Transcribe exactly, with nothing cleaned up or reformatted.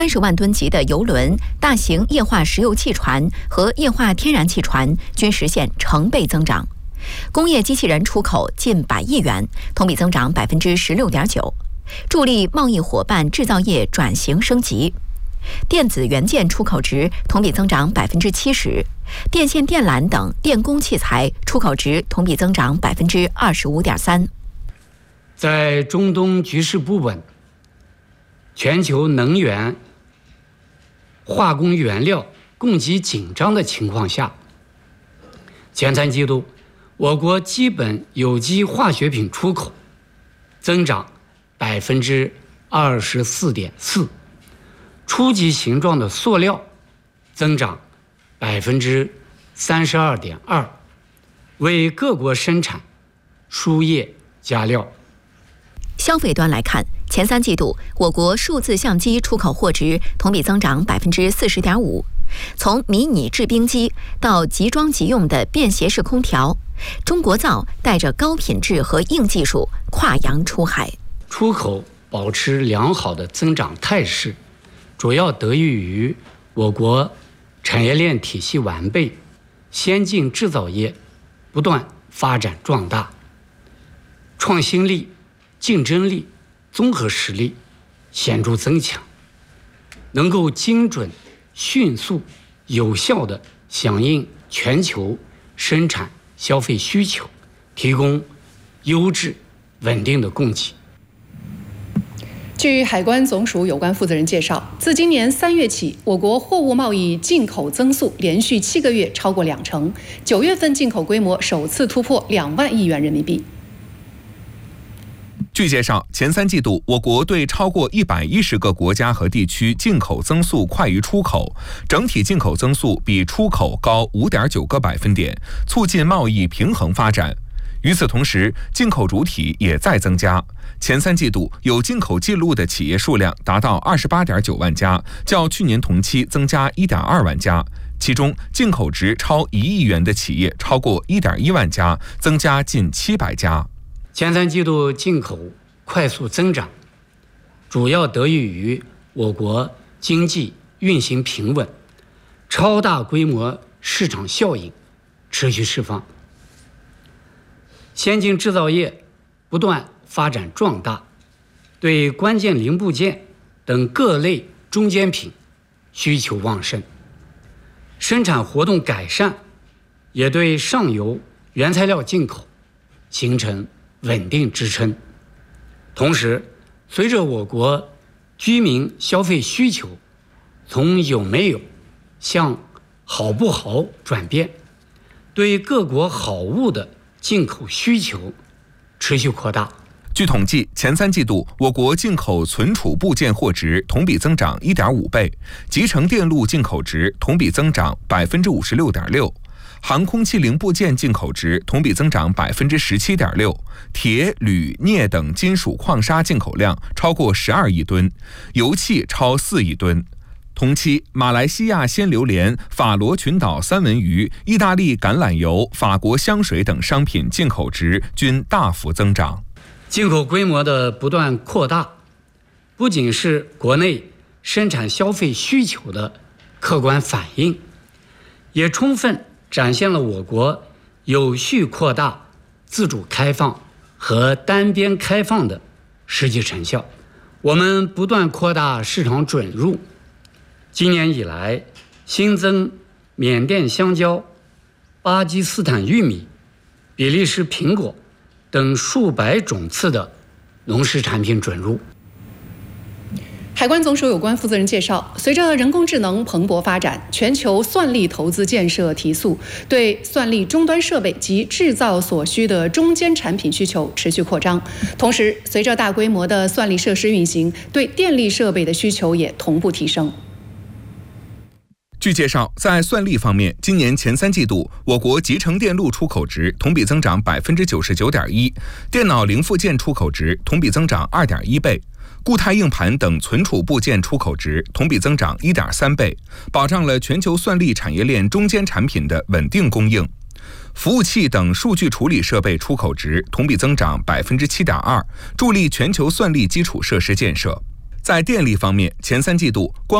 三十万吨级的油轮、大型液化石油气船和液化天然气船均实现成倍增长。工业机器人出口近百亿元，同比增长百分之十六点九，助力贸易伙伴制造业转型升级。电子元件出口值同比增长百分之七十，电线电缆等电工器材出口值同比增长百分之二十五点三。 在中东局势不稳、全球能源、化工原料供给紧张的情况下，前三季度我国基本有机化学品出口增长百分之二十四点四，初级形状的塑料增长百分之三十二点二，为各国生产输液加料。 消费端来看，前三季度我国数字相机出口货值同比增长百分之四十点五。从迷你制冰机到即装即用的便携式空调，中国造带着高品质和硬技术跨洋出海。 出口保持良好的增长态势，主要得益于我国产业链体系完备，先进制造业不断发展壮大，创新力、竞争力、综合实力显著增强，能够精准、迅速、有效地响应全球生产消费需求，提供优质、稳定的供给。 据海关总署有关负责人介绍，自今年三月起，我国货物贸易进口增速连续七个月超过两成，九月份进口规模首次突破两万亿元人民币。 据介绍，前三季度我国对超过一百一十个国家和地区进口增速快于出口，整体进口增速比出口高 五点九个百分点，促进贸易平衡发展。与此同时，进口主体也在增加。前三季度有进口记录的企业数量达到 二十八点九万家，较去年同期增加 一点二万家。其中，进口值超一亿元的企业超过 一点一万家，增加近七百家。 前三季度进口快速增长，主要得益于我国经济运行平稳，超大规模市场效应持续释放，先进制造业不断发展壮大，对关键零部件等各类中间品需求旺盛，生产活动改善也对上游原材料进口形成稳定支撑。同时，随着我国居民消费需求从有没有向好不好转变，对各国好物的进口需求持续扩大。 据统计，前三季度我国进口存储部件货值同比增长 一点五倍，集成电路进口值同比增长 百分之五十六点六，航空器零部件进口值同比增长 百分之十七点六，铁、铝、镍等金属矿砂进口量超过十二亿吨，油气超四亿吨。同期，马来西亚鲜榴莲、法罗群岛三文鱼、意大利橄榄油、法国香水等商品进口值均大幅增长。 进口规模的不断扩大，不仅是国内生产消费需求的客观反应，也充分展现了我国有序扩大自主开放和单边开放的实际成效。我们不断扩大市场准入，今年以来新增缅甸香蕉、巴基斯坦玉米、比利时苹果等数百种次的农事产品准入。 海关总署有关负责人介绍，随着人工智能蓬勃发展，全球算力投资建设提速，对算力终端设备及制造所需的中间产品需求持续扩张。同时，随着大规模的算力设施运行，对电力设备的需求也同步提升。 据介绍，在算力方面，今年前三季度，我国集成电路出口值同比增长 百分之九十九点一， 电脑零附件出口值同比增长 二点一倍，固态硬盘等存储部件出口值同比增长 一点三倍，保障了全球算力产业链中间产品的稳定供应。服务器等数据处理设备出口值同比增长 百分之七点二， 助力全球算力基础设施建设。 在电力方面，前三季度光